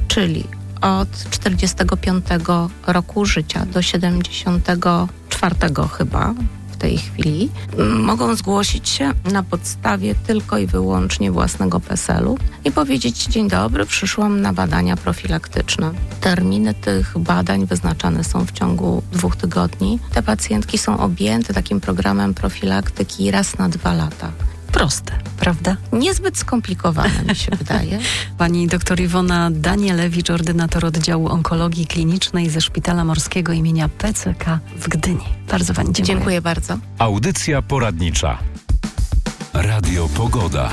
czyli od 45 roku życia do 74 chyba w tej chwili, mogą zgłosić się na podstawie tylko i wyłącznie własnego PESEL-u i powiedzieć: dzień dobry, przyszłam na badania profilaktyczne. Terminy tych badań wyznaczane są w ciągu 2 tygodni. Te pacjentki są objęte takim programem profilaktyki raz na 2 lata. Proste, prawda? Niezbyt skomplikowane, mi się wydaje. Pani dr Iwona Danielewicz, ordynator oddziału onkologii klinicznej ze Szpitala Morskiego imienia PCK w Gdyni. Bardzo pani dziękuję. Dziękuję bardzo. Audycja poradnicza. Radio Pogoda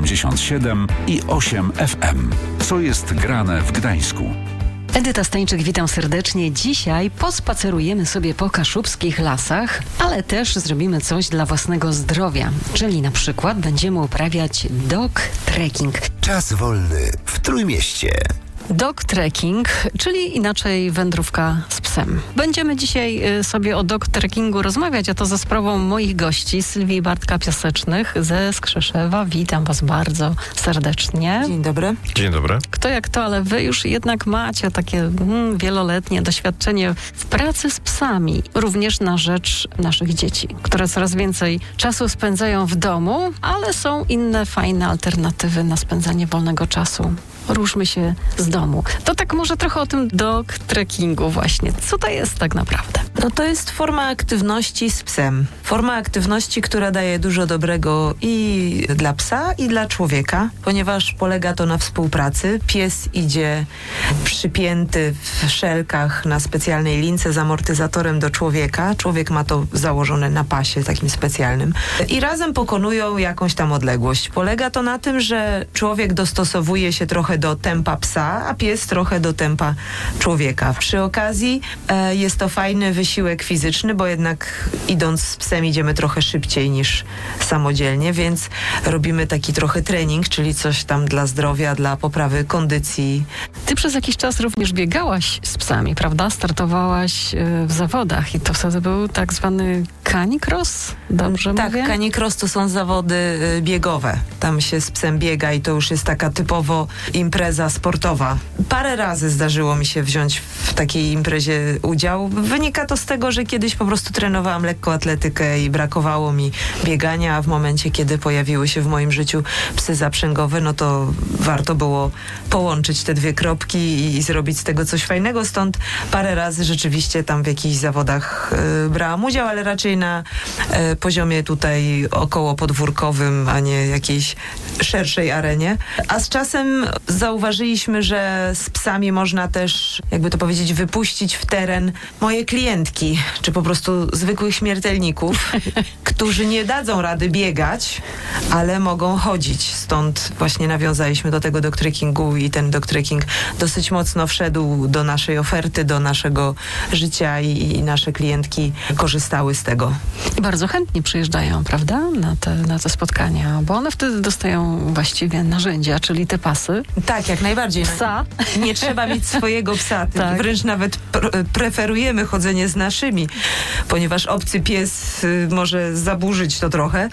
87,8 FM. Co jest grane w Gdańsku? Edyta Stańczyk, witam serdecznie. Dzisiaj pospacerujemy sobie po kaszubskich lasach, ale też zrobimy coś dla własnego zdrowia, czyli na przykład będziemy uprawiać dog trekking. Czas wolny w Trójmieście. Dog trekking, czyli inaczej wędrówka z psem. Będziemy dzisiaj sobie o dog trekkingu rozmawiać, a to za sprawą moich gości, Sylwii i Bartka Piasecznych ze Skrzeszewa. Witam was bardzo serdecznie. Dzień dobry. Dzień dobry. Kto jak to, ale wy już jednak macie takie wieloletnie doświadczenie w pracy z psami, również na rzecz naszych dzieci, które coraz więcej czasu spędzają w domu, ale są inne fajne alternatywy na spędzanie wolnego czasu. Ruszmy się z domu. To tak może trochę o tym dog trekkingu właśnie. Co to jest tak naprawdę? No to jest forma aktywności z psem. Forma aktywności, która daje dużo dobrego i dla psa, i dla człowieka, ponieważ polega to na współpracy. Pies idzie przypięty w szelkach na specjalnej lince z amortyzatorem do człowieka. Człowiek ma to założone na pasie takim specjalnym. I razem pokonują jakąś tam odległość. Polega to na tym, że człowiek dostosowuje się trochę do tempa psa, a pies trochę do tempa człowieka. Przy okazji jest to fajny wysiłek fizyczny, bo jednak idąc z psem idziemy trochę szybciej niż samodzielnie, więc robimy taki trochę trening, czyli coś tam dla zdrowia, dla poprawy kondycji. Ty przez jakiś czas również biegałaś z psami, prawda? Startowałaś w zawodach i to wtedy był tak zwany canicross, dobrze tak, mówię? Tak, canicross to są zawody biegowe. Tam się z psem biega i to już jest taka typowo impreza sportowa. Parę razy zdarzyło mi się wziąć w takiej imprezie udział. Wynika to z tego, że kiedyś po prostu trenowałam lekkoatletykę i brakowało mi biegania, a w momencie, kiedy pojawiły się w moim życiu psy zaprzęgowe, no to warto było połączyć te 2 kropki i zrobić z tego coś fajnego. Stąd parę razy rzeczywiście tam w jakichś zawodach brałam udział, ale raczej na poziomie tutaj około podwórkowym, a nie jakiejś szerszej arenie. A z czasem zauważyliśmy, że z psami można też, jakby to powiedzieć, wypuścić w teren moje klientki, czy po prostu zwykłych śmiertelników, którzy nie dadzą rady biegać, ale mogą chodzić. Stąd właśnie nawiązaliśmy do tego dog trekkingu i ten dog trekking dosyć mocno wszedł do naszej oferty, do naszego życia i nasze klientki korzystały z tego. I bardzo chętnie przyjeżdżają, prawda, na te spotkania, bo one wtedy dostają właściwie narzędzia, czyli te pasy. Tak, jak najbardziej. Psa. Nie trzeba mieć swojego psa. Tak. Wręcz nawet preferujemy chodzenie z naszymi, ponieważ obcy pies może zaburzyć to trochę.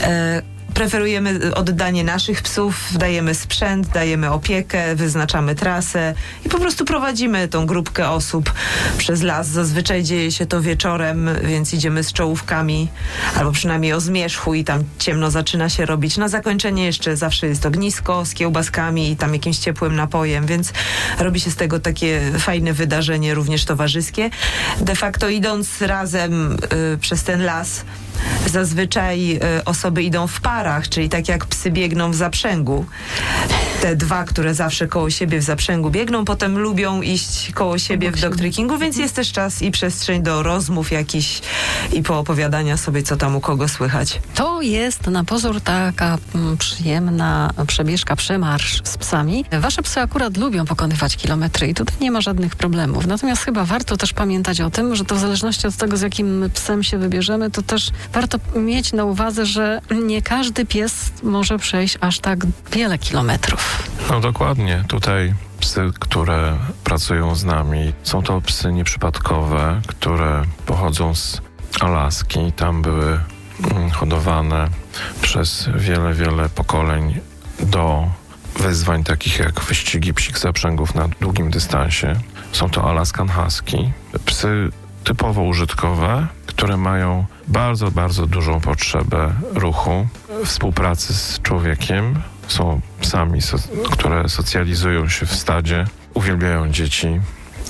Preferujemy oddanie naszych psów, dajemy sprzęt, dajemy opiekę, wyznaczamy trasę i po prostu prowadzimy tą grupkę osób przez las. Zazwyczaj dzieje się to wieczorem, więc idziemy z czołówkami albo przynajmniej o zmierzchu i tam ciemno zaczyna się robić. Na zakończenie jeszcze zawsze jest ognisko z kiełbaskami i tam jakimś ciepłym napojem, więc robi się z tego takie fajne wydarzenie, również towarzyskie. De facto idąc razem przez ten las, zazwyczaj osoby idą w parach, czyli tak jak psy biegną w zaprzęgu. Te 2, które zawsze koło siebie w zaprzęgu biegną, potem lubią iść koło siebie w dog trekkingu, więc jest też czas i przestrzeń do rozmów jakichś i poopowiadania sobie, co tam u kogo słychać. To jest na pozór taka przyjemna przebieżka, przemarsz z psami. Wasze psy akurat lubią pokonywać kilometry i tutaj nie ma żadnych problemów. Natomiast chyba warto też pamiętać o tym, że to w zależności od tego, z jakim psem się wybierzemy, to też warto mieć na uwadze, że nie każdy pies może przejść aż tak wiele kilometrów. No dokładnie. Tutaj psy, które pracują z nami, są to psy nieprzypadkowe, które pochodzą z Alaski. Tam były hodowane przez wiele pokoleń do wyzwań takich jak wyścigi psich zaprzęgów na długim dystansie. Są to Alaskan Husky, psy typowo użytkowe, które mają bardzo, bardzo dużą potrzebę ruchu, współpracy z człowiekiem. Są psami, które socjalizują się w stadzie, uwielbiają dzieci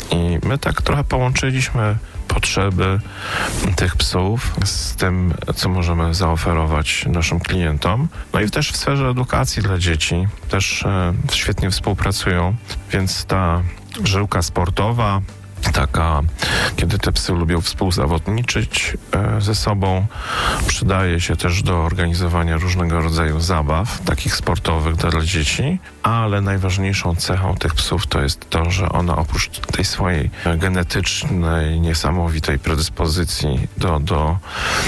i my tak trochę połączyliśmy potrzeby tych psów z tym, co możemy zaoferować naszym klientom. No i też w sferze edukacji dla dzieci też świetnie współpracują, więc ta żyłka sportowa, taka, kiedy te psy lubią współzawodniczyć ze sobą, przydaje się też do organizowania różnego rodzaju zabaw, takich sportowych dla dzieci, ale najważniejszą cechą tych psów to jest to, że one oprócz tej swojej genetycznej, niesamowitej predyspozycji do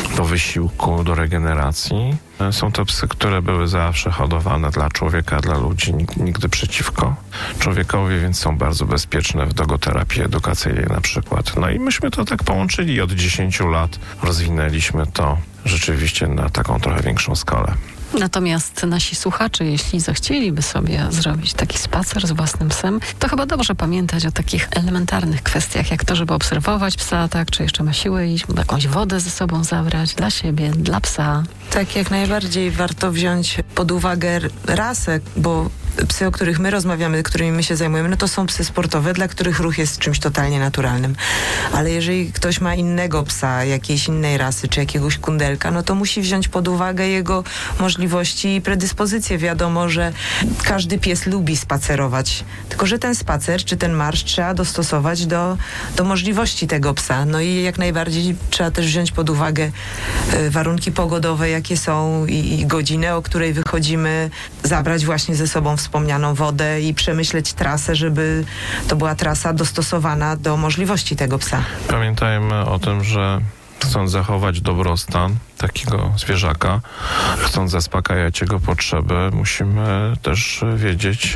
wysiłku, do regeneracji, są to psy, które były zawsze hodowane dla człowieka, dla ludzi, nigdy przeciwko człowiekowi, więc są bardzo bezpieczne w dogoterapii edukacyjnej na przykład. No i myśmy to tak połączyli i od 10 lat rozwinęliśmy to rzeczywiście na taką trochę większą skalę. Natomiast nasi słuchacze, jeśli zechcieliby sobie zrobić taki spacer z własnym psem, to chyba dobrze pamiętać o takich elementarnych kwestiach, jak to, żeby obserwować psa, tak, czy jeszcze ma siłę iść, jakąś wodę ze sobą zabrać dla siebie, dla psa. Tak, jak najbardziej warto wziąć pod uwagę rasę, bo psy, o których my rozmawiamy, którymi my się zajmujemy, no to są psy sportowe, dla których ruch jest czymś totalnie naturalnym. Ale jeżeli ktoś ma innego psa, jakiejś innej rasy, czy jakiegoś kundelka, no to musi wziąć pod uwagę jego możliwości i predyspozycje. Wiadomo, że każdy pies lubi spacerować, tylko że ten spacer, czy ten marsz trzeba dostosować do możliwości tego psa. No i jak najbardziej trzeba też wziąć pod uwagę warunki pogodowe, jakie są i godzinę, o której wychodzimy, zabrać właśnie ze sobą wspomnianą wodę i przemyśleć trasę, żeby to była trasa dostosowana do możliwości tego psa. Pamiętajmy o tym, że chcąc zachować dobrostan takiego zwierzaka, chcąc zaspokajać jego potrzeby, musimy też wiedzieć,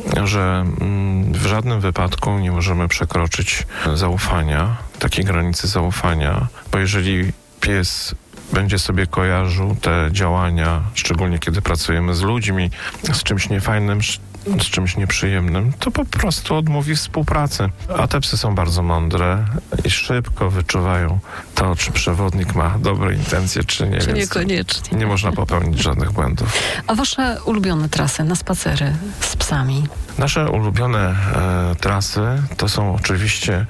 że w żadnym wypadku nie możemy przekroczyć zaufania, takiej granicy zaufania, bo jeżeli pies będzie sobie kojarzył te działania, szczególnie kiedy pracujemy z ludźmi, z czymś niefajnym, z czymś nieprzyjemnym, to po prostu odmówi współpracy. A te psy są bardzo mądre i szybko wyczuwają to, czy przewodnik ma dobre intencje, czy nie. Czy niekoniecznie. Nie można popełnić żadnych błędów. A wasze ulubione trasy na spacery z psami? Nasze ulubione trasy to są oczywiście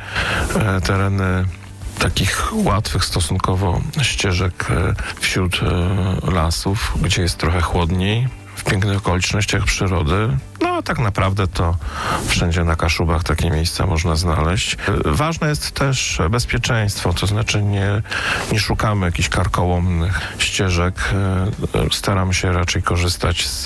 tereny takich łatwych stosunkowo ścieżek wśród lasów, gdzie jest trochę chłodniej, w pięknych okolicznościach przyrody. No a tak naprawdę to wszędzie na Kaszubach takie miejsca można znaleźć. Ważne jest też bezpieczeństwo, to znaczy nie szukamy jakichś karkołomnych ścieżek. Staramy się raczej korzystać z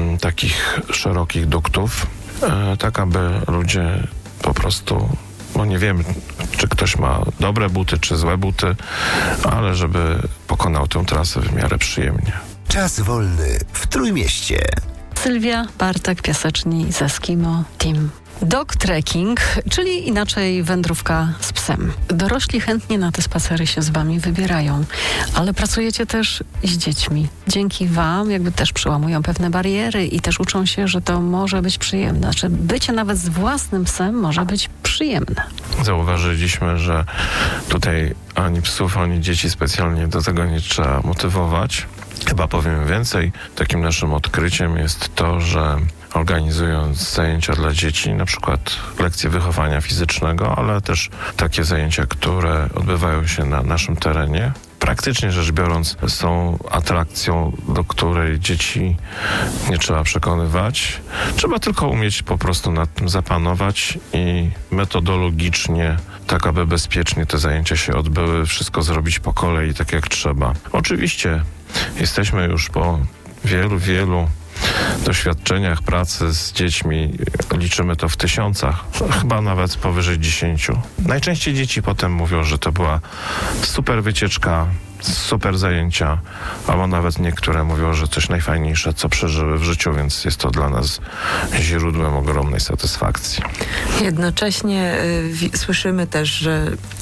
takich szerokich duktów, tak aby ludzie po prostu, bo nie wiem, czy ktoś ma dobre buty, czy złe buty, ale żeby pokonał tę trasę w miarę przyjemnie. Czas wolny w Trójmieście. Sylwia, Bartek, Piaseczni z Eskimo Team. Dog trekking, czyli inaczej wędrówka z psem. Dorośli chętnie na te spacery się z wami wybierają, ale pracujecie też z dziećmi. Dzięki wam jakby też przełamują pewne bariery i też uczą się, że to może być przyjemne. Znaczy bycie nawet z własnym psem może być przyjemne. Zauważyliśmy, że tutaj ani psów, ani dzieci specjalnie do tego nie trzeba motywować. Chyba powiem więcej. Takim naszym odkryciem jest to, że organizując zajęcia dla dzieci, na przykład lekcje wychowania fizycznego, ale też takie zajęcia, które odbywają się na naszym terenie, praktycznie rzecz biorąc są atrakcją, do której dzieci nie trzeba przekonywać. Trzeba tylko umieć po prostu nad tym zapanować i metodologicznie, tak aby bezpiecznie te zajęcia się odbyły, wszystko zrobić po kolei, tak jak trzeba. Oczywiście jesteśmy już po wielu doświadczeniach pracy z dziećmi, liczymy to w tysiącach, chyba nawet powyżej 10. Najczęściej dzieci potem mówią, że to była super wycieczka, super zajęcia, albo nawet niektóre mówią, że coś najfajniejsze, co przeżyły w życiu, więc jest to dla nas źródłem ogromnej satysfakcji. Jednocześnie słyszymy też, że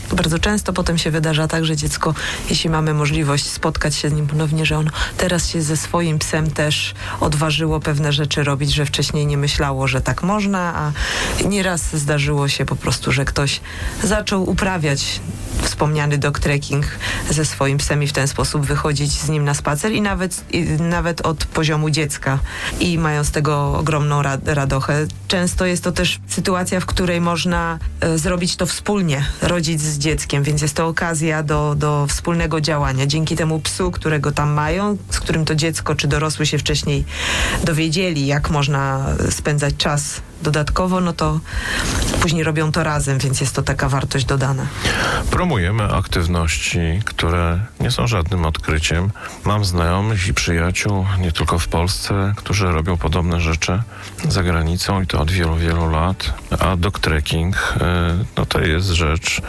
Bardzo często potem się wydarza tak, że dziecko, jeśli mamy możliwość spotkać się z nim ponownie, że ono teraz się ze swoim psem też odważyło pewne rzeczy robić, że wcześniej nie myślało, że tak można, a nieraz zdarzyło się po prostu, że ktoś zaczął uprawiać wspomniany dog trekking ze swoim psem i w ten sposób wychodzić z nim na spacer i nawet od poziomu dziecka i mają z tego ogromną radochę. Często jest to też sytuacja, w której można zrobić to wspólnie, rodzic z dzieckiem, więc jest to okazja do wspólnego działania. Dzięki temu psu, którego tam mają, z którym to dziecko czy dorosły się wcześniej dowiedzieli, jak można spędzać czas dodatkowo, no to później robią to razem, więc jest to taka wartość dodana. Promujemy aktywności, które nie są żadnym odkryciem. Mam znajomych i przyjaciół, nie tylko w Polsce, którzy robią podobne rzeczy za granicą i to od wielu, wielu lat. A dog trekking, no to jest rzecz,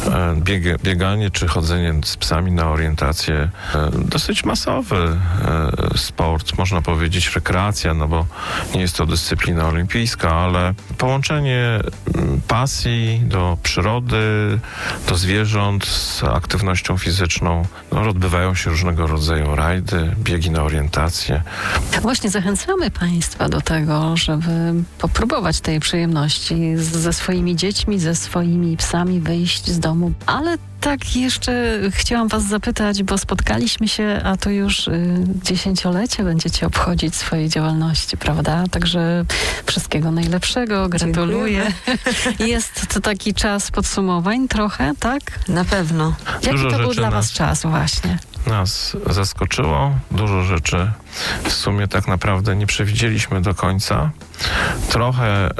bieganie czy chodzenie z psami na orientację, dosyć masowy sport, można powiedzieć rekreacja, no bo nie jest to dyscyplina olimpijska, ale połączenie pasji do przyrody, do zwierząt z aktywnością fizyczną. No, odbywają się różnego rodzaju rajdy, biegi na orientację. Właśnie zachęcamy Państwa do tego, żeby popróbować tej przyjemności ze swoimi dziećmi, ze swoimi psami, wyjść z domu. Ale tak jeszcze chciałam Was zapytać, bo spotkaliśmy się, a to już 10-lecie będziecie obchodzić swojej działalności, prawda? Także wszystkiego najlepszego, gratuluję. Jest to taki czas podsumowań trochę, tak? Na pewno. Jaki Dużo to był rzeczy dla Was czas właśnie? Nas zaskoczyło, dużo rzeczy w sumie tak naprawdę nie przewidzieliśmy do końca. Trochę,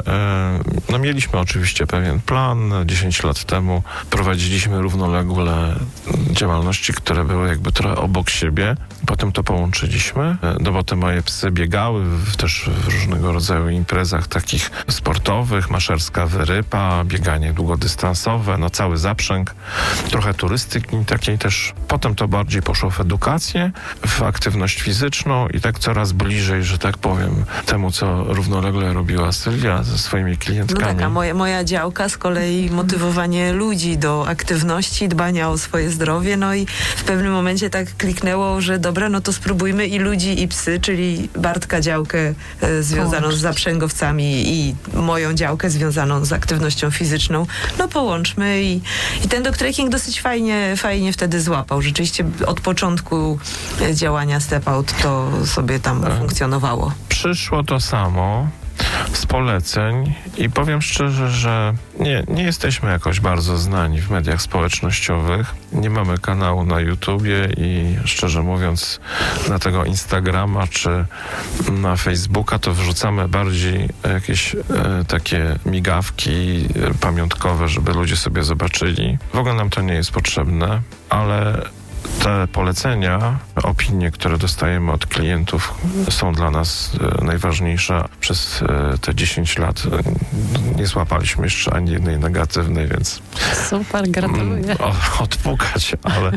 no mieliśmy oczywiście pewien plan. 10 lat temu prowadziliśmy równolegle działalności, które były jakby trochę obok siebie. Potem to połączyliśmy, no bo te moje psy biegały też w różnego rodzaju imprezach takich sportowych, maszerska wyrypa, bieganie długodystansowe, no cały zaprzęg, trochę turystyki takiej też. Potem to bardziej poszło w edukację, w aktywność fizyczną i tak coraz bliżej, że tak powiem, temu, co równolegle robiła Sylwia ze swoimi klientkami. No tak, a moja działka z kolei motywowanie ludzi do aktywności, dbania o swoje zdrowie, no i w pewnym momencie tak kliknęło, że dobra, no to spróbujmy i ludzi, i psy, czyli Bartka działkę związaną z zaprzęgowcami i moją działkę związaną z aktywnością fizyczną, no połączmy i ten dog trekking dosyć fajnie wtedy złapał. Rzeczywiście od początku działania Step Out to sobie tam funkcjonowało. Przyszło to samo z poleceń i powiem szczerze, że nie jesteśmy jakoś bardzo znani w mediach społecznościowych. Nie mamy kanału na YouTubie i szczerze mówiąc na tego Instagrama czy na Facebooka to wrzucamy bardziej jakieś takie migawki pamiątkowe, żeby ludzie sobie zobaczyli. W ogóle nam to nie jest potrzebne, ale te polecenia, opinie, które dostajemy od klientów są dla nas najważniejsze. Przez te 10 lat nie złapaliśmy jeszcze ani jednej negatywnej, więc super, gratuluję. Odpukać,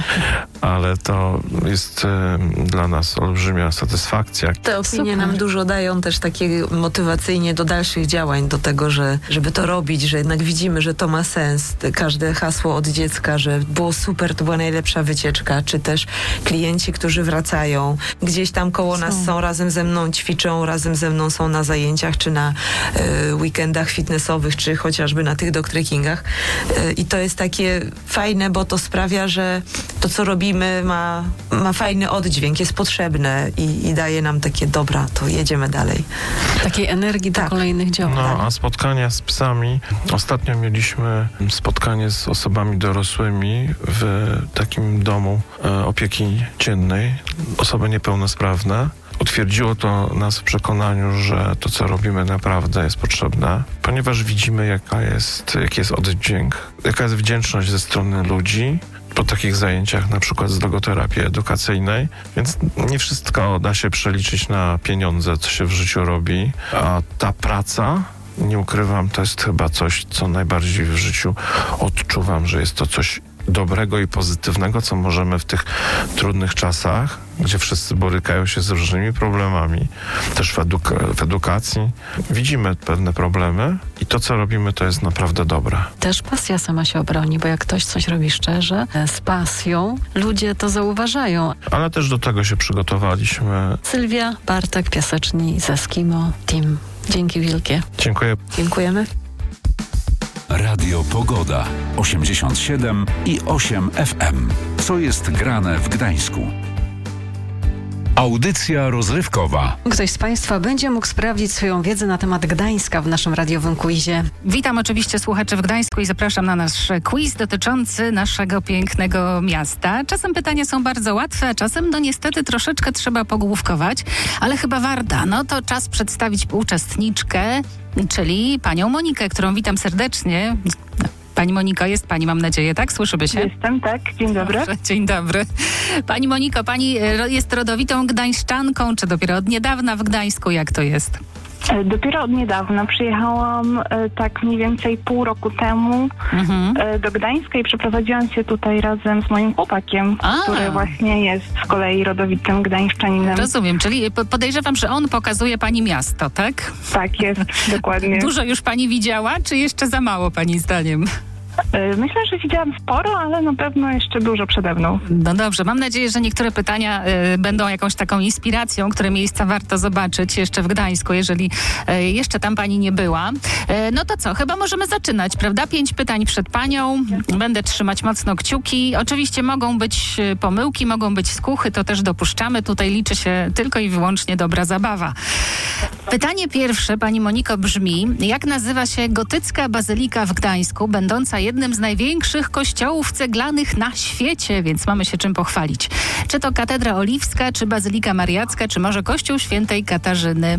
ale to jest dla nas olbrzymia satysfakcja. Te opinie nam dużo dają też takie motywacyjnie do dalszych działań, do tego, żeby to robić, że jednak widzimy, że to ma sens. Każde hasło od dziecka, że było super, to była najlepsza wycieczka, czy też klienci, którzy wracają, gdzieś tam koło nas są, razem ze mną ćwiczą, razem ze mną są na zajęciach, czy na weekendach fitnessowych, czy chociażby na tych dog trekkingach. I to jest takie fajne, bo to sprawia, że to, co robimy, ma fajny oddźwięk, jest potrzebne i daje nam takie, dobra, to jedziemy dalej. Takiej energii do kolejnych działań. No, a spotkania z psami. Ostatnio mieliśmy spotkanie z osobami dorosłymi w takim domu opieki dziennej, osoby niepełnosprawne. Utwierdziło to nas w przekonaniu, że to, co robimy, naprawdę jest potrzebne, ponieważ widzimy, jaki jest oddźwięk, jaka jest wdzięczność ze strony ludzi po takich zajęciach, na przykład z logoterapii edukacyjnej, więc nie wszystko da się przeliczyć na pieniądze, co się w życiu robi, a ta praca, nie ukrywam, to jest chyba coś, co najbardziej w życiu odczuwam, że jest to coś dobrego i pozytywnego, co możemy w tych trudnych czasach, gdzie wszyscy borykają się z różnymi problemami, też w edukacji. Widzimy pewne problemy i to, co robimy, to jest naprawdę dobre. Też pasja sama się obroni, bo jak ktoś coś robi szczerze, z pasją, ludzie to zauważają. Ale też do tego się przygotowaliśmy. Sylwia, Bartek, Piaseczni z Eskimo Team. Dzięki wielkie. Dziękuję. Dziękujemy. Radio Pogoda 87,8 FM. Co jest grane w Gdańsku? Audycja rozrywkowa. Ktoś z Państwa będzie mógł sprawdzić swoją wiedzę na temat Gdańska w naszym radiowym quizie. Witam oczywiście słuchaczy w Gdańsku i zapraszam na nasz quiz dotyczący naszego pięknego miasta. Czasem pytania są bardzo łatwe, a czasem niestety troszeczkę trzeba pogłówkować, ale chyba warto. No to czas przedstawić uczestniczkę, czyli panią Monikę, którą witam serdecznie. Pani Moniko, jest pani, mam nadzieję, tak? Słyszymy się? Jestem, tak. Dzień dobry. Dobrze, dzień dobry. Pani Moniko, pani jest rodowitą gdańszczanką, czy dopiero od niedawna w Gdańsku? Jak to jest? Dopiero od niedawna przyjechałam tak mniej więcej pół roku temu do Gdańska i przeprowadziłam się tutaj razem z moim chłopakiem, który właśnie jest z kolei rodowitym gdańszczaninem. Rozumiem, czyli podejrzewam, że on pokazuje pani miasto, tak? Tak jest, dokładnie. Dużo już pani widziała, czy jeszcze za mało pani zdaniem? Myślę, że widziałam sporo, ale na pewno jeszcze dużo przede mną. No dobrze, mam nadzieję, że niektóre pytania będą jakąś taką inspiracją, które miejsca warto zobaczyć jeszcze w Gdańsku, jeżeli jeszcze tam pani nie była. No to co, chyba możemy zaczynać, prawda? 5 pytań przed panią, będę trzymać mocno kciuki. Oczywiście mogą być pomyłki, mogą być skuchy, to też dopuszczamy. Tutaj liczy się tylko i wyłącznie dobra zabawa. Pytanie pierwsze, pani Moniko, brzmi: jak nazywa się gotycka bazylika w Gdańsku, będąca jednym z największych kościołów ceglanych na świecie, więc mamy się czym pochwalić. Czy to Katedra Oliwska, czy Bazylika Mariacka, czy może Kościół Świętej Katarzyny?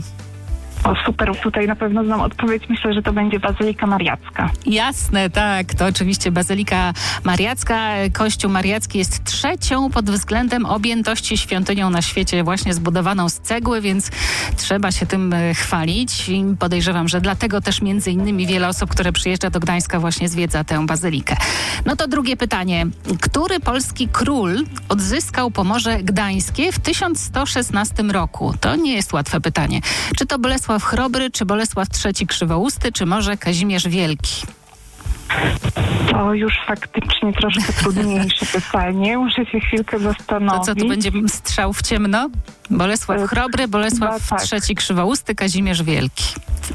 O, super, tutaj na pewno znam odpowiedź. Myślę, że to będzie Bazylika Mariacka. Jasne, tak, to oczywiście Bazylika Mariacka. Kościół Mariacki jest trzecią pod względem objętości świątynią na świecie, właśnie zbudowaną z cegły, więc trzeba się tym chwalić. I podejrzewam, że dlatego też między innymi wiele osób, które przyjeżdża do Gdańska, właśnie zwiedza tę bazylikę. No to drugie pytanie. Który polski król odzyskał Pomorze Gdańskie w 1116 roku? To nie jest łatwe pytanie. Czy to Bolesław Chrobry, czy Bolesław III Krzywousty, czy może Kazimierz Wielki? To już faktycznie troszkę trudniejsze pytanie. Muszę się chwilkę zastanowić. To co, tu będzie strzał w ciemno? Bolesław Chrobry, Bolesław III Krzywousty, Kazimierz Wielki.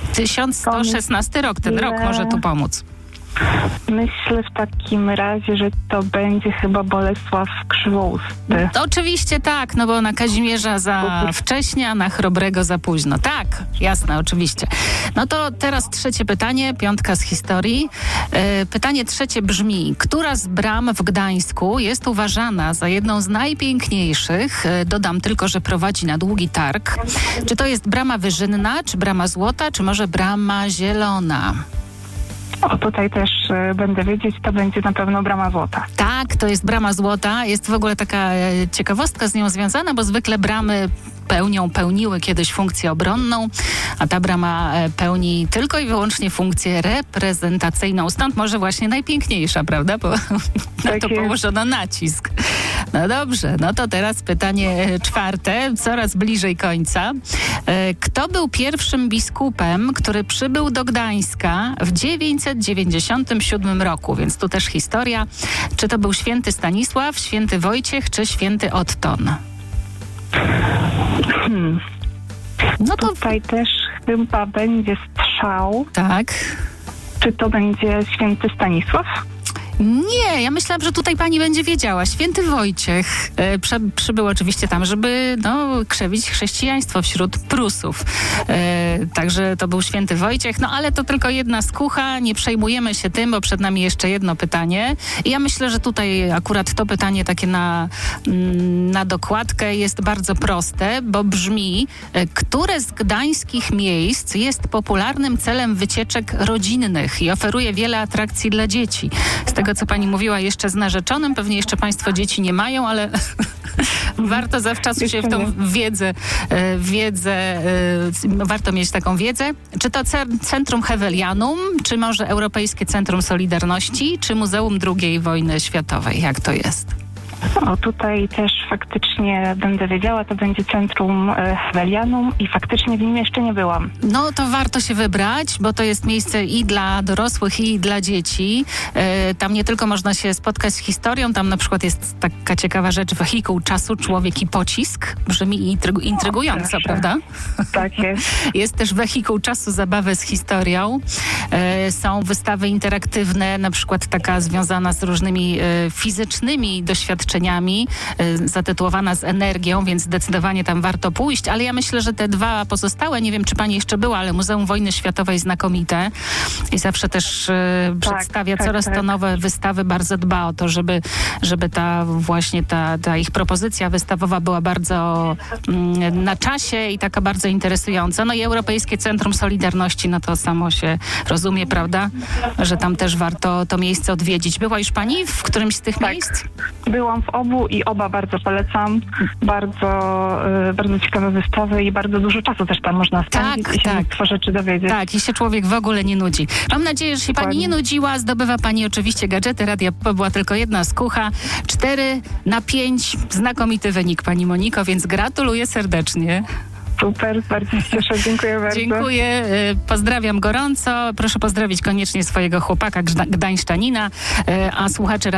1116 rok, ten rok może tu pomóc. Myślę w takim razie, że to będzie chyba Bolesław Krzywousty. To oczywiście tak, no bo na Kazimierza za wcześnie, a na Chrobrego za późno. Tak, jasne, oczywiście. No to teraz trzecie pytanie, 5 z historii. Pytanie trzecie brzmi: która z bram w Gdańsku jest uważana za jedną z najpiękniejszych? Dodam tylko, że prowadzi na długi targ. Czy to jest Brama Wyżynna, czy Brama Złota, czy może Brama Zielona? O, tutaj też będę wiedzieć, to będzie na pewno Brama Złota. Tak, to jest Brama Złota. Jest w ogóle taka ciekawostka z nią związana, bo zwykle bramy pełniły kiedyś funkcję obronną, a ta brama pełni tylko i wyłącznie funkcję reprezentacyjną. Stąd może właśnie najpiękniejsza, prawda? Bo na to położono nacisk. No dobrze, no to teraz pytanie czwarte, coraz bliżej końca. Kto był pierwszym biskupem, który przybył do Gdańska w 997 roku? Więc tu też historia. Czy to był święty Stanisław, święty Wojciech, czy święty Otton? No to tutaj też chyba będzie strzał. Tak. Czy to będzie święty Stanisław? Nie, ja myślałam, że tutaj pani będzie wiedziała. Święty Wojciech przybył oczywiście tam, żeby krzewić chrześcijaństwo wśród Prusów. Także to był święty Wojciech. No ale to tylko jedna skucha. Nie przejmujemy się tym, bo przed nami jeszcze jedno pytanie. I ja myślę, że tutaj akurat to pytanie takie na dokładkę jest bardzo proste, bo brzmi: które z gdańskich miejsc jest popularnym celem wycieczek rodzinnych i oferuje wiele atrakcji dla dzieci? Z tego, co pani mówiła, jeszcze z narzeczonym, pewnie jeszcze państwo dzieci nie mają, ale Warto zawczasu się w tą wiedzę, warto mieć taką wiedzę. Czy to Centrum Hevelianum, czy może Europejskie Centrum Solidarności, czy Muzeum II Wojny Światowej? Jak to jest? O, tutaj też faktycznie będę wiedziała, to będzie Centrum Hevelianum i faktycznie w nim jeszcze nie byłam. No to warto się wybrać, bo to jest miejsce i dla dorosłych, i dla dzieci. Tam nie tylko można się spotkać z historią, tam na przykład jest taka ciekawa rzecz, wehikuł czasu, człowiek i pocisk. Brzmi intrygująco, prawda? Tak jest. Jest też wehikuł czasu, zabawy z historią. Są wystawy interaktywne, na przykład taka związana z różnymi fizycznymi doświadczeniami, zatytułowana z energią, więc zdecydowanie tam warto pójść, ale ja myślę, że te dwa pozostałe, nie wiem, czy pani jeszcze była, ale Muzeum Wojny Światowej znakomite i zawsze też przedstawia coraz to nowe wystawy, bardzo dba o to, żeby ta ich propozycja wystawowa była bardzo na czasie i taka bardzo interesująca. No i Europejskie Centrum Solidarności, no to samo się rozumie, prawda, że tam też warto to miejsce odwiedzić. Była już pani w którymś z tych miejsc? Byłam w obu i oba bardzo polecam. Bardzo ciekawe wystawy i bardzo dużo czasu też tam można spędzić i się mnóstwo rzeczy dowiedzieć. Tak, i się człowiek w ogóle nie nudzi. Mam nadzieję, że się pani nie nudziła. Zdobywa pani oczywiście gadżety. Radia była tylko jedna skócha. 4/5. Znakomity wynik, pani Moniko, więc gratuluję serdecznie. Super, bardzo się cieszę, dziękuję bardzo. Dziękuję, pozdrawiam gorąco. Proszę pozdrowić koniecznie swojego chłopaka gdańszczanina, a słuchaczy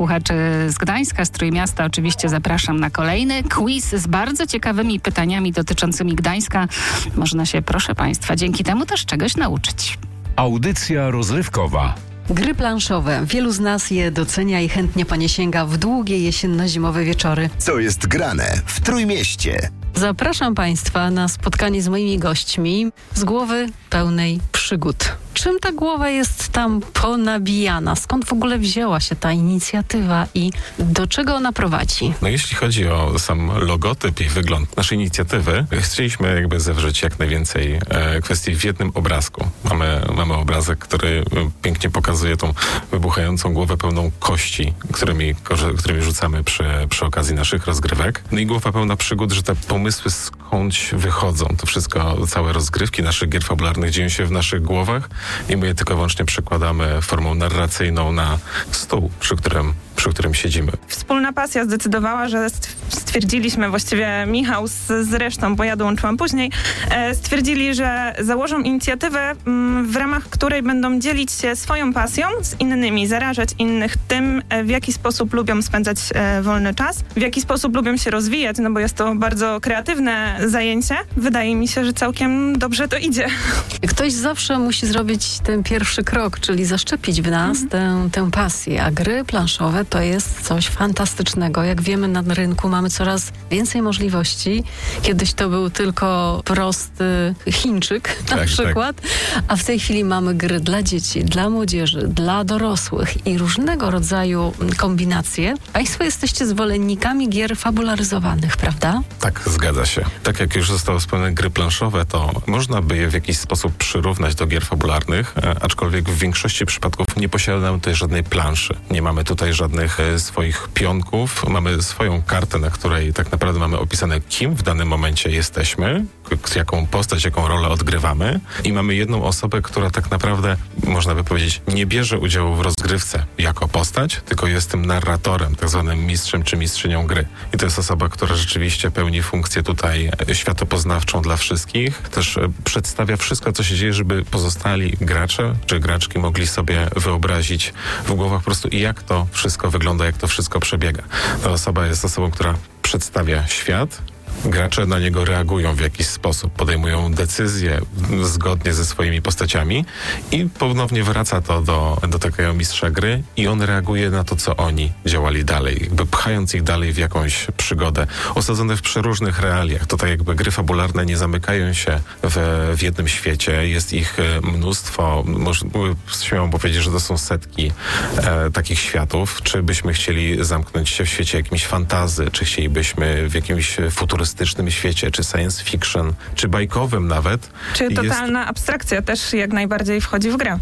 z Gdańska, z Trójmiasta oczywiście zapraszam na kolejny quiz z bardzo ciekawymi pytaniami dotyczącymi Gdańska. Można się, proszę państwa, dzięki temu też czegoś nauczyć. Audycja rozrywkowa. Gry planszowe. Wielu z nas je docenia i chętnie po nie sięga w długie jesienno-zimowe wieczory. Co jest grane w Trójmieście? Zapraszam Państwa na spotkanie z moimi gośćmi z głowy pełnej przygód. Czym ta głowa jest tam ponabijana? Skąd w ogóle wzięła się ta inicjatywa i do czego ona prowadzi? No jeśli chodzi o sam logotyp i wygląd naszej inicjatywy, chcieliśmy jakby zawrzeć jak najwięcej kwestii w jednym obrazku. Mamy obrazek, który pięknie pokazuje tą wybuchającą głowę pełną kości, którymi rzucamy przy okazji naszych rozgrywek. No i głowa pełna przygód, że te pomysły skądś wychodzą. To wszystko, całe rozgrywki naszych gier fabularnych dzieją się w naszych głowach i my je tylko wyłącznie przekładamy formą narracyjną na stół, przy którym siedzimy. Wspólna pasja zdecydowała, że stwierdziliśmy, właściwie Michał z resztą, bo ja dołączyłam później, stwierdzili, że założą inicjatywę, w ramach której będą dzielić się swoją pasją z innymi, zarażać innych tym, w jaki sposób lubią spędzać wolny czas, w jaki sposób lubią się rozwijać, no bo jest to bardzo kreatywne zajęcie. Wydaje mi się, że całkiem dobrze to idzie. Ktoś zawsze musi zrobić ten pierwszy krok, czyli zaszczepić w nas tę pasję, a gry planszowe to jest coś fantastycznego. Jak wiemy, na rynku mamy coraz więcej możliwości. Kiedyś to był tylko prosty Chińczyk na przykład, a w tej chwili mamy gry dla dzieci, dla młodzieży, dla dorosłych i różnego rodzaju kombinacje. Państwo jesteście zwolennikami gier fabularyzowanych, prawda? Tak, zgadza się. Tak jak już zostało wspomniane, gry planszowe, to można by je w jakiś sposób przyrównać do gier fabularnych, aczkolwiek w większości przypadków nie posiadamy tutaj żadnej planszy. Nie mamy tutaj żadnych swoich pionków. Mamy swoją kartę, na której tak naprawdę mamy opisane, kim w danym momencie jesteśmy, jaką postać, jaką rolę odgrywamy i mamy jedną osobę, która tak naprawdę, można by powiedzieć, nie bierze udziału w rozgrywce jako postać, tylko jest tym narratorem, tak zwanym mistrzem czy mistrzynią gry. I to jest osoba, która rzeczywiście pełni funkcję tutaj światopoznawczą dla wszystkich. Też przedstawia wszystko, co się dzieje, żeby pozostali gracze czy graczki mogli sobie wyobrazić w głowach po prostu, jak to wszystko wygląda, jak to wszystko przebiega. Ta osoba jest osobą, która przedstawia świat, gracze na niego reagują w jakiś sposób, podejmują decyzje zgodnie ze swoimi postaciami i ponownie wraca to do takiego mistrza gry i on reaguje na to, co oni działali dalej, jakby pchając ich dalej w jakąś przygodę, osadzone w przeróżnych realiach. Tutaj jakby gry fabularne nie zamykają się w jednym świecie, jest ich mnóstwo, śmiałam powiedzieć, że to są setki takich światów. Czy byśmy chcieli zamknąć się w świecie jakimś fantasy, czy chcielibyśmy w jakimś futurystycznym świecie, czy science fiction, czy bajkowym nawet. Czy totalna abstrakcja też jak najbardziej wchodzi w grę. Tak,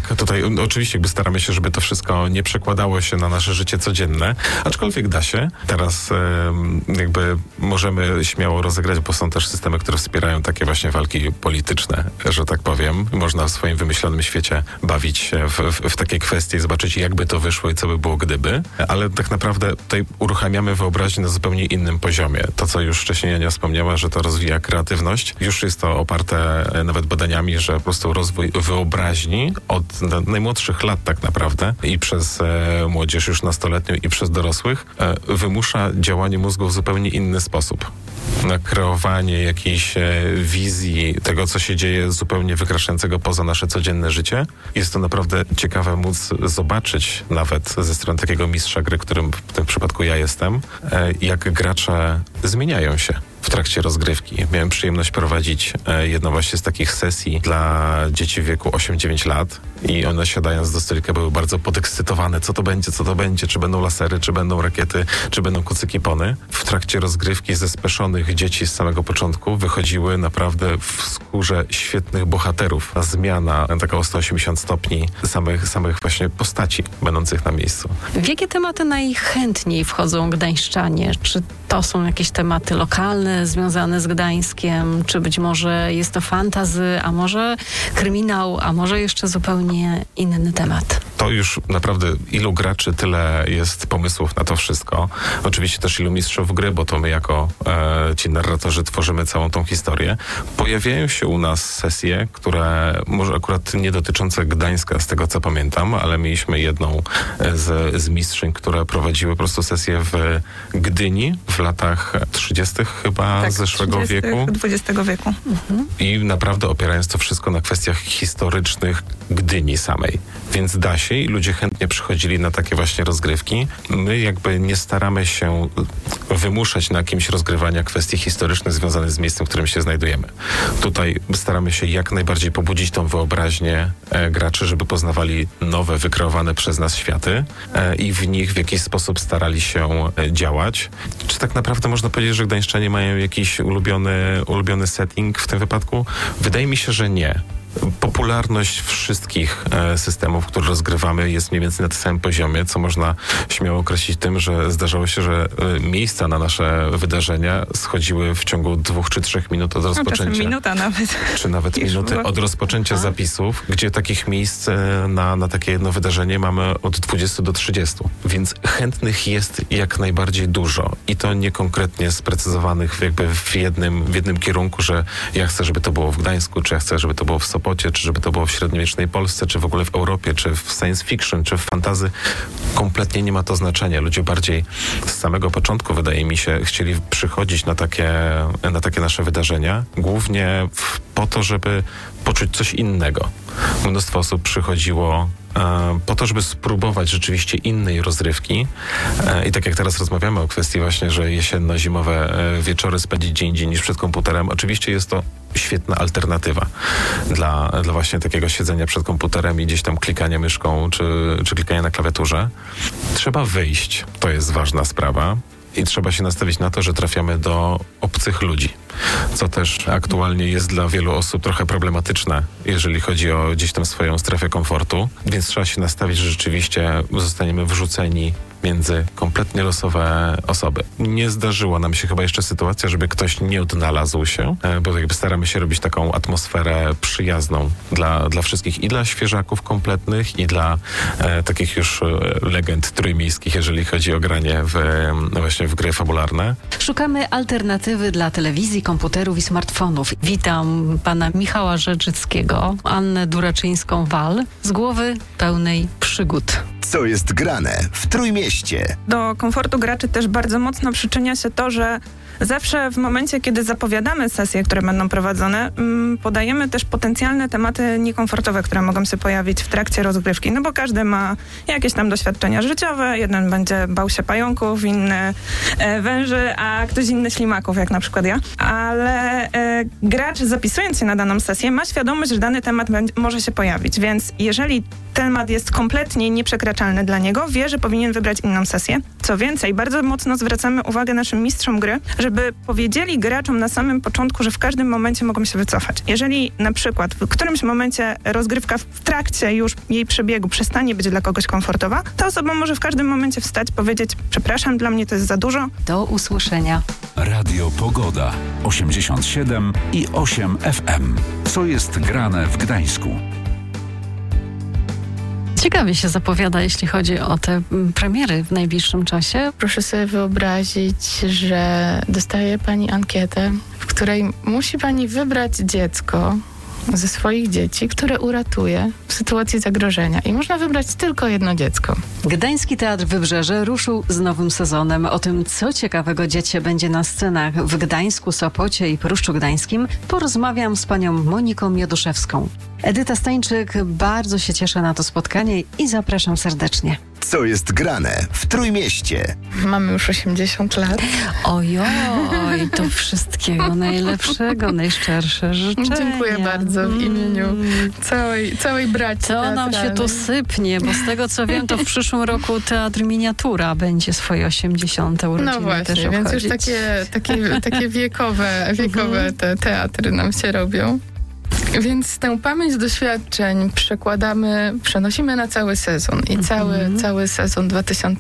Tak, tutaj oczywiście staramy się, żeby to wszystko nie przekładało się na nasze życie codzienne, aczkolwiek da się. Teraz jakby możemy śmiało rozegrać, bo są też systemy, które wspierają takie właśnie walki polityczne, że tak powiem. Można w swoim wymyślonym świecie bawić się w takie kwestie i zobaczyć, jakby to wyszło i co by było gdyby, ale tak naprawdę tutaj uruchamiamy wyobraźnię na zupełnie innym poziomie. To, co już wcześniej Ania wspomniała, że to rozwija kreatywność. Już jest to oparte nawet badaniami, że po prostu rozwój wyobraźni od najmłodszych lat tak naprawdę i przez młodzież już nastoletnią i przez dorosłych wymusza działanie mózgu w zupełnie inny sposób. Na kreowanie jakiejś wizji tego, co się dzieje zupełnie wykraczającego poza nasze codzienne życie. Jest to naprawdę ciekawe móc zobaczyć nawet ze strony takiego mistrza gry, którym w tym przypadku ja jestem, jak gracze zmieniają się w trakcie rozgrywki. Miałem przyjemność prowadzić jedną właśnie z takich sesji dla dzieci w wieku 8-9 lat i one siadając do stolika były bardzo podekscytowane. Co to będzie? Czy będą lasery, czy będą rakiety, czy będą kucyki pony? W trakcie rozgrywki ze speszonych dzieci z samego początku wychodziły naprawdę w skórze świetnych bohaterów. Zmiana taka o 180 stopni samych właśnie postaci będących na miejscu. W jakie tematy najchętniej wchodzą gdańszczanie? Czy to są jakieś tematy lokalne, związane z Gdańskiem, czy być może jest to fantasy, a może kryminał, a może jeszcze zupełnie inny temat? To już naprawdę ilu graczy, tyle jest pomysłów na to wszystko. Oczywiście też ilu mistrzów gry, bo to my jako ci narratorzy tworzymy całą tą historię. Pojawiają się u nas sesje, które może akurat nie dotyczące Gdańska, z tego co pamiętam, ale mieliśmy jedną z mistrzyń, które prowadziły po prostu sesję w Gdyni w latach 30. chyba zeszłego wieku. XX wieku. I naprawdę opierając to wszystko na kwestiach historycznych Gdyni samej. Więc da się i ludzie chętnie przychodzili na takie właśnie rozgrywki. My jakby nie staramy się wymuszać na kimś rozgrywania kwestii historycznych związanych z miejscem, w którym się znajdujemy. Tutaj staramy się jak najbardziej pobudzić tą wyobraźnię graczy, żeby poznawali nowe, wykreowane przez nas światy i w nich w jakiś sposób starali się działać. Czy tak naprawdę można powiedzieć, że gdańszczanie mają jakiś ulubiony setting w tym wypadku? Wydaje mi się, że nie. Popularność wszystkich systemów, które rozgrywamy, jest mniej więcej na tym samym poziomie, co można śmiało określić tym, że zdarzało się, że miejsca na nasze wydarzenia schodziły w ciągu 2 czy 3 minut od rozpoczęcia. Minuta nawet. Czy nawet minuty od rozpoczęcia zapisów, gdzie takich miejsc na takie jedno wydarzenie mamy od 20 do 30. Więc chętnych jest jak najbardziej dużo. I to nie konkretnie sprecyzowanych jakby w jednym kierunku, że ja chcę, żeby to było w Gdańsku, czy ja chcę, żeby to było w Sopocie, czy żeby to było w średniowiecznej Polsce, czy w ogóle w Europie, czy w science fiction, czy w fantasy. Kompletnie nie ma to znaczenia. Ludzie bardziej z samego początku, wydaje mi się, chcieli przychodzić na takie nasze wydarzenia, głównie po to, żeby poczuć coś innego. Mnóstwo osób przychodziło po to, żeby spróbować rzeczywiście innej rozrywki. I tak jak teraz rozmawiamy o kwestii właśnie, że jesienno-zimowe wieczory spędzić gdzie indziej niż przed komputerem, oczywiście jest to świetna alternatywa dla właśnie takiego siedzenia przed komputerem i gdzieś tam klikania myszką czy klikania na klawiaturze. Trzeba wyjść, to jest ważna sprawa. I trzeba się nastawić na to, że trafiamy do obcych ludzi, co też aktualnie jest dla wielu osób trochę problematyczne, jeżeli chodzi o gdzieś tam swoją strefę komfortu, więc trzeba się nastawić, że rzeczywiście zostaniemy wrzuceni między kompletnie losowe osoby. Nie zdarzyła nam się chyba jeszcze sytuacja, żeby ktoś nie odnalazł się, bo jakby staramy się robić taką atmosferę przyjazną dla wszystkich i dla świeżaków kompletnych i dla takich już legend trójmiejskich, jeżeli chodzi o granie właśnie w gry fabularne. Szukamy alternatywy dla telewizji, komputerów i smartfonów. Witam pana Michała Rzeczyckiego, Annę Duraczyńską-Wal z głowy pełnej przygód. Co jest grane w Trójmieście? Do komfortu graczy też bardzo mocno przyczynia się to, że zawsze w momencie, kiedy zapowiadamy sesje, które będą prowadzone, podajemy też potencjalne tematy niekomfortowe, które mogą się pojawić w trakcie rozgrywki. No bo każdy ma jakieś tam doświadczenia życiowe. Jeden będzie bał się pająków, inny węży, a ktoś inny ślimaków, jak na przykład ja. Ale gracz, zapisując się na daną sesję, ma świadomość, że dany temat może się pojawić. Więc jeżeli temat jest kompletnie kompletnie nieprzekraczalny dla niego, wie, że powinien wybrać inną sesję. Co więcej, bardzo mocno zwracamy uwagę naszym mistrzom gry, żeby powiedzieli graczom na samym początku, że w każdym momencie mogą się wycofać. Jeżeli na przykład w którymś momencie rozgrywka w trakcie już jej przebiegu przestanie być dla kogoś komfortowa, ta osoba może w każdym momencie wstać, powiedzieć: przepraszam, dla mnie to jest za dużo. Do usłyszenia. Radio Pogoda 87,8 FM. Co jest grane w Gdańsku? Ciekawie się zapowiada, jeśli chodzi o te premiery w najbliższym czasie. Proszę sobie wyobrazić, że dostaje pani ankietę, w której musi pani wybrać dziecko ze swoich dzieci, które uratuje w sytuacji zagrożenia. I można wybrać tylko jedno dziecko. Gdański Teatr Wybrzeże ruszył z nowym sezonem. O tym, co ciekawego dziecię będzie na scenach w Gdańsku, Sopocie i Pruszczu Gdańskim, porozmawiam z panią Moniką Mioduszewską. Edyta Stańczyk, bardzo się cieszę na to spotkanie i zapraszam serdecznie. Co jest grane w Trójmieście? Mamy już 80 lat. Ojoj, to wszystkiego najlepszego, najszczersze życzenia. Dziękuję bardzo w imieniu całej braci To nam się tu sypnie, bo z tego co wiem, to w przyszłym roku Teatr Miniatura będzie swoje 80. urodziny. No właśnie, też więc obchodzić. już takie wiekowe te teatry nam się robią. Więc tę pamięć doświadczeń przenosimy na cały sezon i cały sezon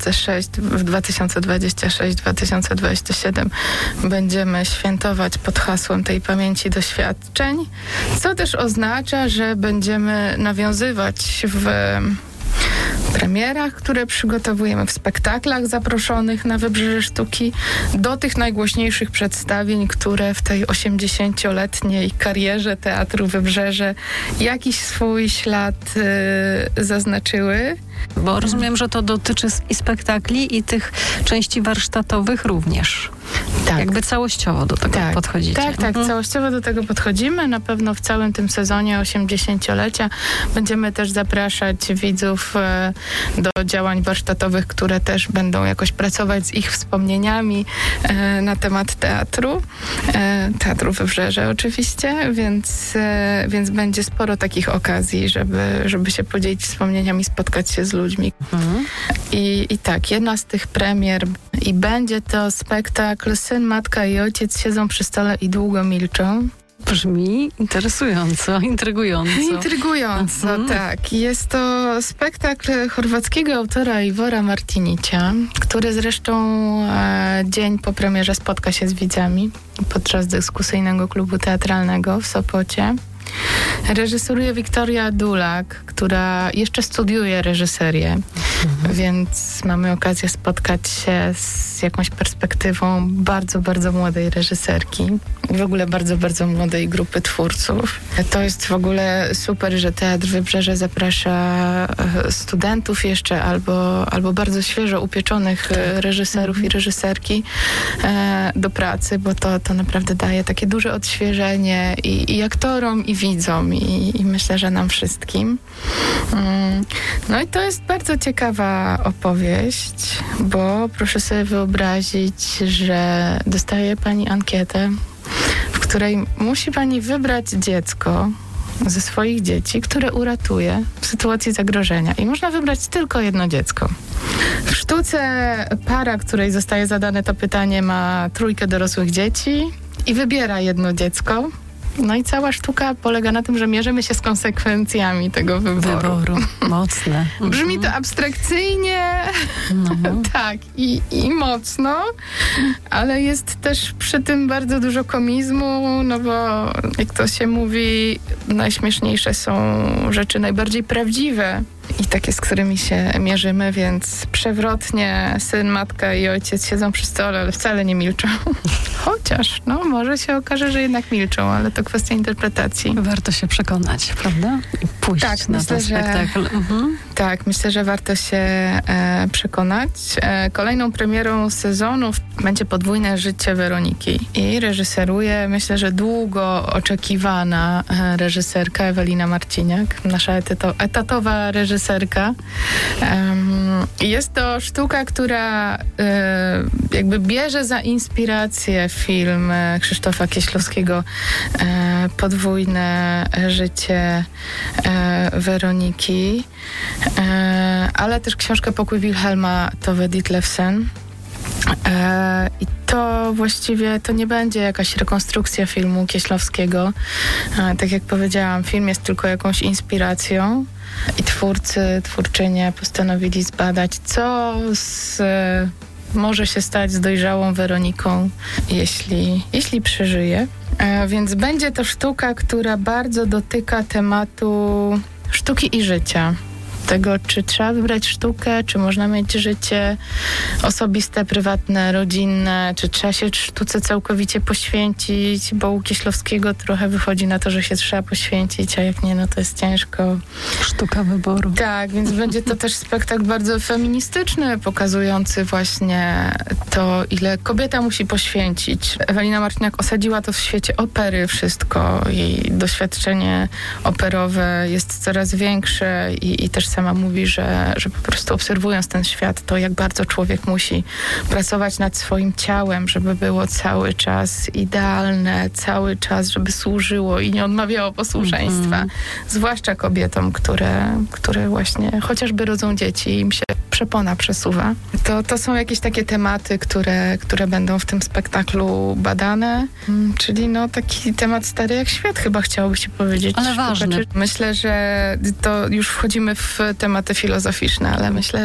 2026-2027 będziemy świętować pod hasłem tej pamięci doświadczeń, co też oznacza, że będziemy nawiązywać w premierach, które przygotowujemy, w spektaklach zaproszonych na Wybrzeże Sztuki, do tych najgłośniejszych przedstawień, które w tej 80-letniej karierze Teatru Wybrzeże jakiś swój ślad zaznaczyły. Bo rozumiem, że to dotyczy i spektakli, i tych części warsztatowych również. Tak. Jakby całościowo do tego podchodzicie. Tak, całościowo do tego podchodzimy. Na pewno w całym tym sezonie 80-lecia będziemy też zapraszać widzów do działań warsztatowych, które też będą jakoś pracować z ich wspomnieniami na temat Teatru Wybrzeże oczywiście, więc będzie sporo takich okazji, żeby się podzielić wspomnieniami, spotkać się z ludźmi. I tak, jedna z tych premier i będzie to spektakl Syn, Matka i Ojciec siedzą przy stole i długo milczą. Brzmi interesująco, intrygująco. Tak. Jest to spektakl chorwackiego autora Ivora Martinicia, który zresztą dzień po premierze spotka się z widzami podczas dyskusyjnego klubu teatralnego w Sopocie. Reżyseruje Wiktoria Dulak, która jeszcze studiuje reżyserię, więc mamy okazję spotkać się z jakąś perspektywą bardzo, bardzo młodej reżyserki. W ogóle bardzo, bardzo młodej grupy twórców. To jest w ogóle super, że Teatr Wybrzeże zaprasza studentów jeszcze albo bardzo świeżo upieczonych reżyserów i reżyserki do pracy, bo to naprawdę daje takie duże odświeżenie i aktorom, i widzom, i myślę, że nam wszystkim. No i to jest bardzo ciekawa opowieść, bo proszę sobie wyobrazić, że dostaje pani ankietę, w której musi pani wybrać dziecko ze swoich dzieci, które uratuje w sytuacji zagrożenia. I można wybrać tylko jedno dziecko. W sztuce para, której zostaje zadane to pytanie, ma 3 dorosłych dzieci i wybiera jedno dziecko. No i cała sztuka polega na tym, że mierzymy się z konsekwencjami tego wyboru. Mocne. Brzmi to abstrakcyjnie, tak, i mocno, ale jest też przy tym bardzo dużo komizmu, no bo jak to się mówi, najśmieszniejsze są rzeczy najbardziej prawdziwe i takie, z którymi się mierzymy, więc przewrotnie syn, matka i ojciec siedzą przy stole, ale wcale nie milczą. Chociaż, może się okaże, że jednak milczą, ale to kwestia interpretacji. Warto się przekonać, prawda? I pójść na ten spektakl. Tak, myślę, że warto się przekonać. Kolejną premierą sezonu będzie Podwójne życie Weroniki i reżyseruje, myślę, że długo oczekiwana reżyserka Ewelina Marciniak, nasza etatowa reżyserka. Jest to sztuka, która jakby bierze za inspirację film Krzysztofa Kieślowskiego Podwójne życie Weroniki. ale też książkę Pokój Wilhelma Tove Ditlevsen. I to właściwie to nie będzie jakaś rekonstrukcja filmu Kieślowskiego. Tak jak powiedziałam, film jest tylko jakąś inspiracją i twórczynie postanowili zbadać, co może się stać z dojrzałą Weroniką, jeśli przeżyje. Więc będzie to sztuka, która bardzo dotyka tematu sztuki i życia. Tego, czy trzeba wybrać sztukę, czy można mieć życie osobiste, prywatne, rodzinne, czy trzeba się sztuce całkowicie poświęcić, bo u Kieślowskiego trochę wychodzi na to, że się trzeba poświęcić, a jak nie, no to jest ciężko. Sztuka wyboru. Tak, więc będzie to też spektakl bardzo feministyczny, pokazujący właśnie to, ile kobieta musi poświęcić. Ewelina Martyniak osadziła to w świecie opery wszystko. Jej doświadczenie operowe jest coraz większe i też sama mówi, że po prostu obserwując ten świat, to jak bardzo człowiek musi pracować nad swoim ciałem, żeby było cały czas idealne, cały czas, żeby służyło i nie odmawiało posłuszeństwa. Zwłaszcza kobietom, które właśnie chociażby rodzą dzieci i im się przepona przesuwa. To są jakieś takie tematy, które będą w tym spektaklu badane, czyli no taki temat stary jak świat, chyba chciałoby się powiedzieć. Ale ważny. Myślę, że to już wchodzimy w tematy filozoficzne, ale myślę,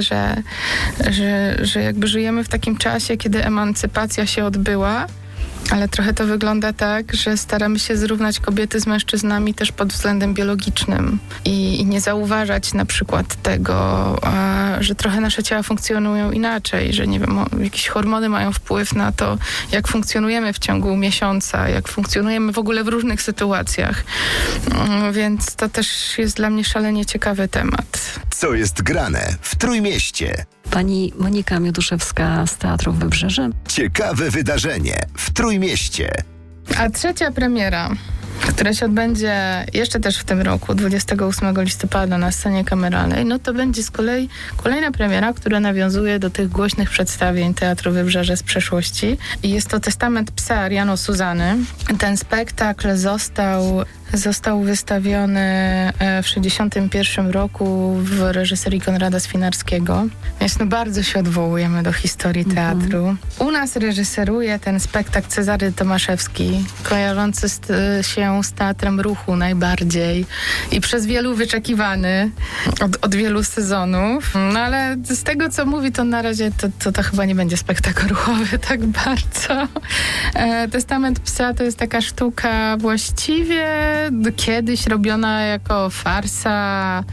że jakby żyjemy w takim czasie, kiedy emancypacja się odbyła, ale trochę to wygląda tak, że staramy się zrównać kobiety z mężczyznami też pod względem biologicznym i nie zauważać na przykład tego, że trochę nasze ciała funkcjonują inaczej, że nie wiem, jakieś hormony mają wpływ na to, jak funkcjonujemy w ciągu miesiąca, jak funkcjonujemy w ogóle w różnych sytuacjach. Więc to też jest dla mnie szalenie ciekawy temat. Co jest grane w Trójmieście? Pani Monika Mioduszewska z Teatru Wybrzeże. Ciekawe wydarzenie w Trójmieście. A trzecia premiera, która się odbędzie jeszcze też w tym roku, 28 listopada na scenie kameralnej, no to będzie z kolei kolejna premiera, która nawiązuje do tych głośnych przedstawień Teatru Wybrzeże z przeszłości. I jest to Testament psa Ariano Suzany. Ten spektakl został wystawiony w 1961 roku w reżyserii Konrada Swinarskiego. Więc no bardzo się odwołujemy do historii teatru. U nas reżyseruje ten spektakl Cezary Tomaszewski, kojarzący się z Teatrem Ruchu najbardziej i przez wielu wyczekiwany od wielu sezonów. No ale z tego, co mówi, to na razie to chyba nie będzie spektakl ruchowy tak bardzo. Testament psa to jest taka sztuka właściwie kiedyś robiona jako farsa,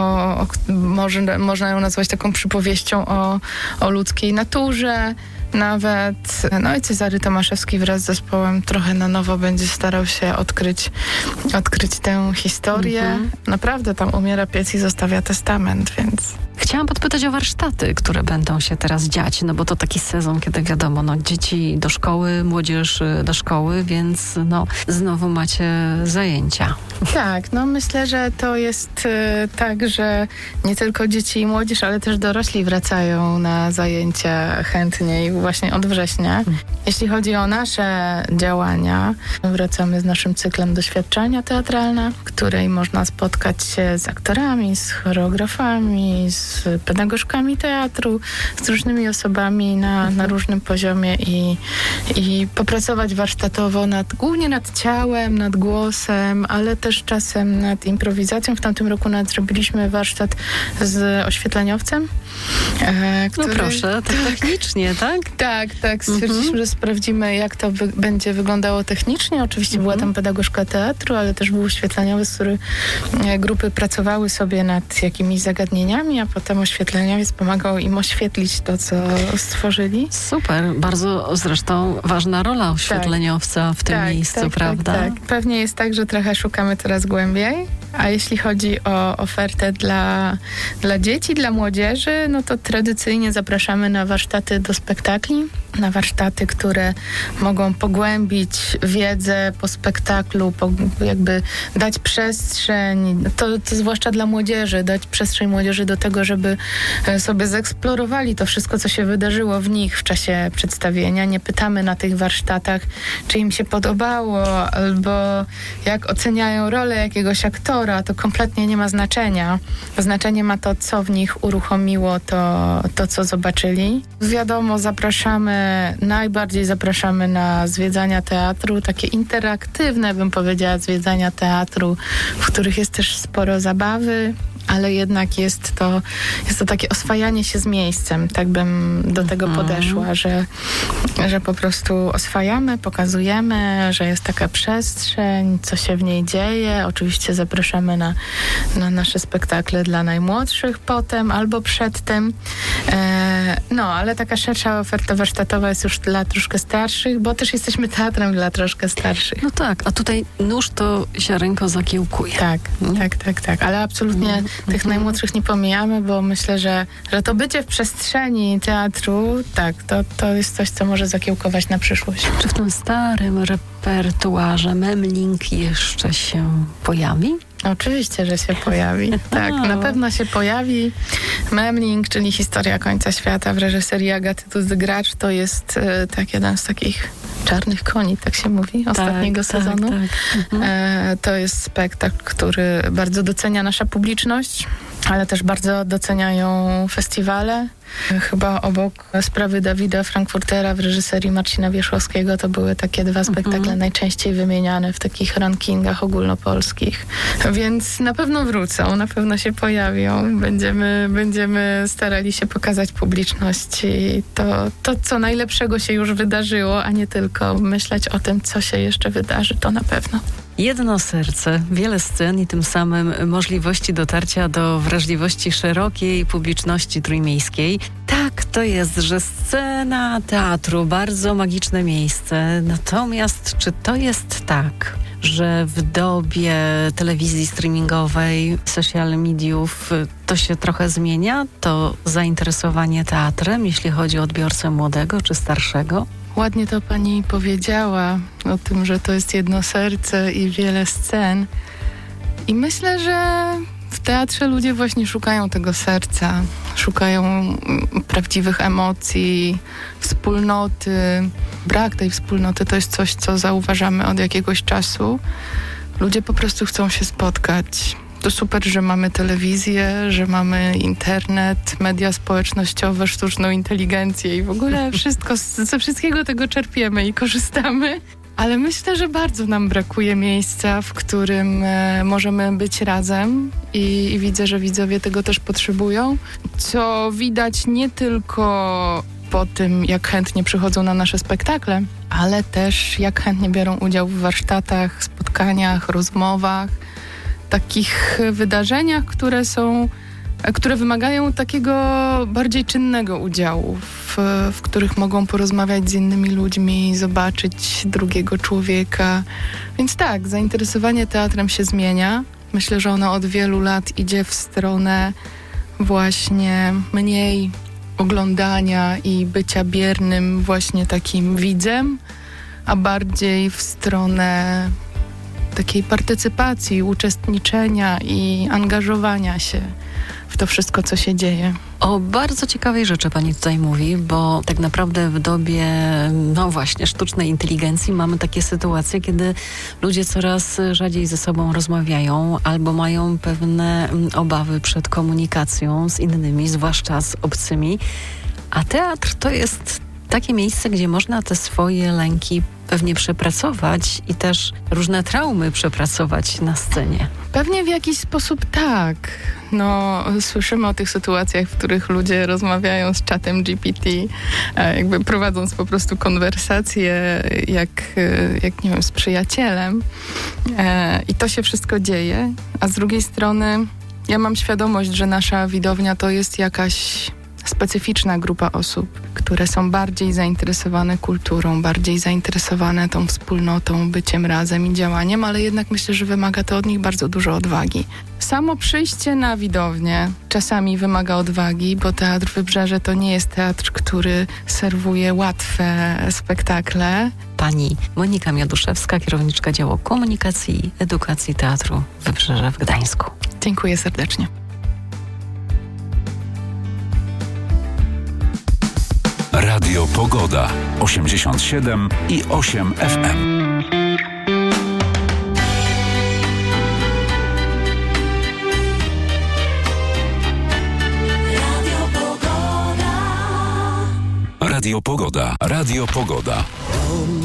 można ją nazwać taką przypowieścią o ludzkiej naturze nawet. No i Cezary Tomaszewski wraz z zespołem trochę na nowo będzie starał się odkryć tę historię. Naprawdę tam umiera pies i zostawia testament, więc... Chciałam podpytać o warsztaty, które będą się teraz dziać, no bo to taki sezon, kiedy wiadomo, no dzieci do szkoły, młodzież do szkoły, więc no znowu macie zajęcia. Tak, no myślę, że to jest tak, że nie tylko dzieci i młodzież, ale też dorośli wracają na zajęcia chętniej właśnie od września. Jeśli chodzi o nasze działania, wracamy z naszym cyklem Doświadczenia teatralne, w której można spotkać się z aktorami, z choreografami, z pedagogzkami teatru, z różnymi osobami na różnym poziomie i popracować warsztatowo głównie nad ciałem, nad głosem, ale też czasem nad improwizacją. W tamtym roku nawet zrobiliśmy warsztat z oświetleniowcem. No proszę, tak technicznie, tak? Tak. Stwierdziliśmy, że sprawdzimy, jak to będzie wyglądało technicznie. Oczywiście była tam pedagogzka teatru, ale też był oświetleniowiec, który grupy pracowały sobie nad jakimiś zagadnieniami, a potem oświetleniowiec pomagał im oświetlić to, co stworzyli. Super, bardzo zresztą ważna rola oświetleniowca w tym miejscu, prawda? Tak. Pewnie jest tak, że trochę szukamy coraz głębiej, a jeśli chodzi o ofertę dla dzieci, dla młodzieży, no to tradycyjnie zapraszamy na warsztaty do spektakli. na warsztaty, które mogą pogłębić wiedzę po spektaklu, jakby dać przestrzeń, to zwłaszcza dla młodzieży, dać przestrzeń młodzieży do tego, żeby sobie zeksplorowali to wszystko, co się wydarzyło w nich w czasie przedstawienia. Nie pytamy na tych warsztatach, czy im się podobało, albo jak oceniają rolę jakiegoś aktora. To kompletnie nie ma znaczenia. Znaczenie ma to, co w nich uruchomiło to co zobaczyli. Wiadomo, najbardziej zapraszamy na zwiedzania teatru, takie interaktywne, bym powiedziała, zwiedzania teatru, w których jest też sporo zabawy, ale jednak jest to takie oswajanie się z miejscem. Tak bym do tego podeszła, że po prostu oswajamy, pokazujemy, że jest taka przestrzeń, co się w niej dzieje. Oczywiście zapraszamy na nasze spektakle dla najmłodszych potem albo przed tym. Ale taka szersza oferta warsztatowa jest już dla troszkę starszych, bo też jesteśmy teatrem dla troszkę starszych. No tak, a tutaj nóż to ziarenko zakiełkuje. Tak. Ale absolutnie tych najmłodszych nie pomijamy, bo myślę, że to bycie w przestrzeni teatru, tak, to jest coś, co może zakiełkować na przyszłość. Czy w tym starym repertuarze Memling jeszcze się pojawi? Oczywiście, że się pojawi. Tak, na pewno się pojawi. Memling, czyli Historia końca świata w reżyserii Agaty Tuzy-Gracz, to jest jeden z takich czarnych koni, tak się mówi, ostatniego sezonu. Tak. To jest spektakl, który bardzo docenia nasza publiczność, ale też bardzo doceniają festiwale. Chyba obok Sprawy Dawida Frankfurtera w reżyserii Marcina Wierzchowskiego to były takie dwa spektakle najczęściej wymieniane w takich rankingach ogólnopolskich. Więc na pewno wrócą, na pewno się pojawią. Będziemy starali się pokazać publiczności to, co najlepszego się już wydarzyło, a nie tylko myśleć o tym, co się jeszcze wydarzy, to na pewno. Jedno serce, wiele scen i tym samym możliwości dotarcia do wrażliwości szerokiej publiczności trójmiejskiej. Tak to jest, że scena teatru, bardzo magiczne miejsce. Natomiast czy to jest tak, że w dobie telewizji streamingowej, social mediów to się trochę zmienia? To zainteresowanie teatrem, jeśli chodzi o odbiorcę młodego czy starszego? Ładnie to pani powiedziała o tym, że to jest jedno serce i wiele scen. I myślę, że w teatrze ludzie właśnie szukają tego serca, szukają prawdziwych emocji, wspólnoty. Brak tej wspólnoty to jest coś, co zauważamy od jakiegoś czasu. Ludzie po prostu chcą się spotkać. To super, że mamy telewizję, że mamy internet, media społecznościowe, sztuczną inteligencję i w ogóle wszystko, ze wszystkiego tego czerpiemy i korzystamy. Ale myślę, że bardzo nam brakuje miejsca, w którym możemy być razem i widzę, że widzowie tego też potrzebują. Co widać nie tylko po tym, jak chętnie przychodzą na nasze spektakle, ale też jak chętnie biorą udział w warsztatach, spotkaniach, rozmowach, takich wydarzeniach, które wymagają takiego bardziej czynnego udziału, w których mogą porozmawiać z innymi ludźmi, zobaczyć drugiego człowieka. Więc tak, zainteresowanie teatrem się zmienia. Myślę, że ono od wielu lat idzie w stronę właśnie mniej oglądania i bycia biernym właśnie takim widzem, a bardziej w stronę takiej partycypacji, uczestniczenia i angażowania się w to wszystko, co się dzieje. O bardzo ciekawej rzeczy pani tutaj mówi, bo tak naprawdę w dobie, właśnie, sztucznej inteligencji mamy takie sytuacje, kiedy ludzie coraz rzadziej ze sobą rozmawiają albo mają pewne obawy przed komunikacją z innymi, zwłaszcza z obcymi, a teatr to jest takie miejsce, gdzie można te swoje lęki pewnie przepracować i też różne traumy przepracować na scenie. Pewnie w jakiś sposób tak. Słyszymy o tych sytuacjach, w których ludzie rozmawiają z czatem GPT, jakby prowadząc po prostu konwersację jak nie wiem, z przyjacielem. I to się wszystko dzieje. A z drugiej strony ja mam świadomość, że nasza widownia to jest jakaś specyficzna grupa osób, które są bardziej zainteresowane kulturą, bardziej zainteresowane tą wspólnotą, byciem razem i działaniem, ale jednak myślę, że wymaga to od nich bardzo dużo odwagi. Samo przyjście na widownię czasami wymaga odwagi, bo Teatr Wybrzeże to nie jest teatr, który serwuje łatwe spektakle. Pani Monika Mioduszewska, kierowniczka działu komunikacji i edukacji Teatru Wybrzeże w Gdańsku. Dziękuję serdecznie. Radio Pogoda 87,8 FM. Radio Pogoda. Radio Pogoda.